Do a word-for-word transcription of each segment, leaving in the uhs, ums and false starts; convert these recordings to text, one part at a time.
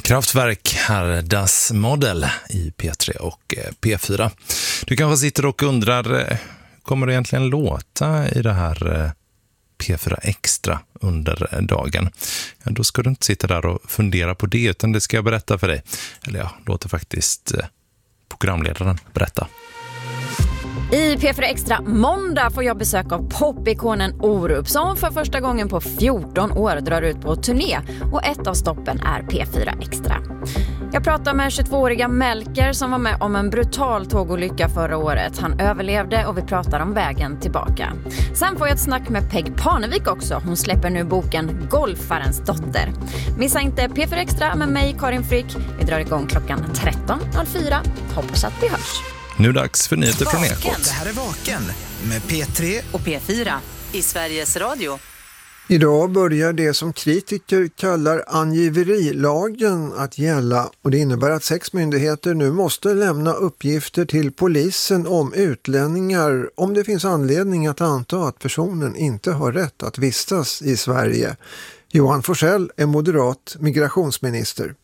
Kraftwerk här, Das Model i P tre och P fyra. Du kanske sitter och undrar, kommer det egentligen låta i det här P fyra Extra under dagen? Ja, då ska du inte sitta där och fundera på det, utan det ska jag berätta för dig. Eller ja, låter faktiskt programledaren berätta. I P fyra Extra måndag får jag besök av popikonen Orup som för första gången på fjorton år drar ut på turné, och ett av stoppen är P fyra Extra. Jag pratar med tjugotvååriga Melker som var med om en brutal tågolycka förra året. Han överlevde och vi pratar om vägen tillbaka. Sen får jag ett snack med Peg Parnevik också. Hon släpper nu boken Golfarens dotter. Missa inte P fyra Extra med mig, Karin Frick. Vi drar igång klockan tretton noll fyra. Hoppas att vi hörs. Nu är det dags för nyheter från Ekot. Det här är Vaken med P tre och P fyra i Sveriges Radio. Idag börjar det som kritiker kallar angiverilagen att gälla, och det innebär att sex myndigheter nu måste lämna uppgifter till polisen om utlänningar om det finns anledning att anta att personen inte har rätt att vistas i Sverige. Johan Forsell är moderat migrationsminister.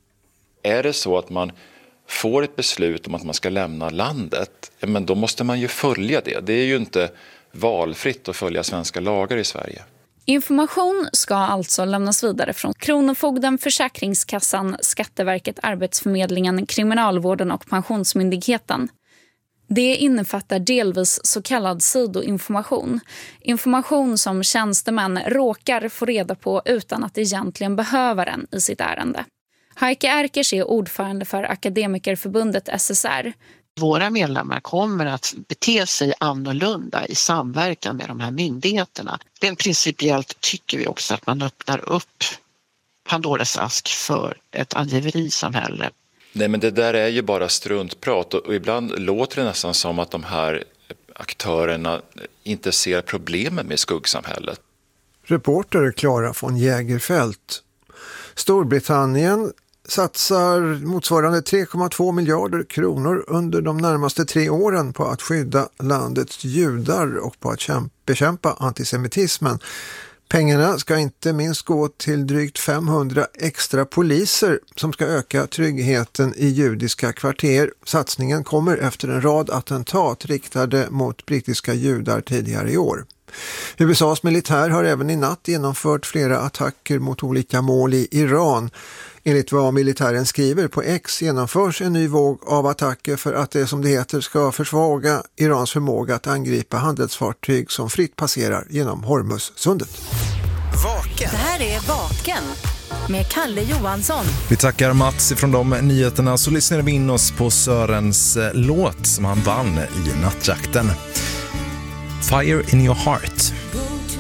Är det så att man får ett beslut om att man ska lämna landet, men då måste man ju följa det. Det är ju inte valfritt att följa svenska lagar i Sverige. Information ska alltså lämnas vidare från Kronofogden, Försäkringskassan, Skatteverket, Arbetsförmedlingen, Kriminalvården och Pensionsmyndigheten. Det innefattar delvis så kallad sidoinformation. Information som tjänstemän råkar få reda på utan att egentligen behöver den i sitt ärende. Heike Erkers är ordförande för Akademikerförbundet S S R. Våra medlemmar kommer att bete sig annorlunda i samverkan med de här myndigheterna. Rent principiellt tycker vi också att man öppnar upp Pandoras ask för ett angiverisamhälle. Nej, men det där är ju bara struntprat, och ibland låter det nästan som att de här aktörerna inte ser problemen med skuggsamhället. Reporter Clara von Jägerfelt. Storbritannien satsar motsvarande tre komma två miljarder kronor under de närmaste tre åren på att skydda landets judar och på att bekämpa antisemitismen. Pengarna ska inte minst gå till drygt femhundra extra poliser som ska öka tryggheten i judiska kvarter. Satsningen kommer efter en rad attentat riktade mot brittiska judar tidigare i år. U S A:s militär har även i natt genomfört flera attacker mot olika mål i Iran. Enligt vad militären skriver på X genomförs en ny våg av attacker för att det, som det heter, ska försvaga Irans förmåga att angripa handelsfartyg som fritt passerar genom Hormuzsundet. Vaken. Det här är Vaken med Kalle Johansson. Vi tackar Mats ifrån de nyheterna, så lyssnar vi in oss på Sörens låt som han vann i nattjakten. Fire in your heart.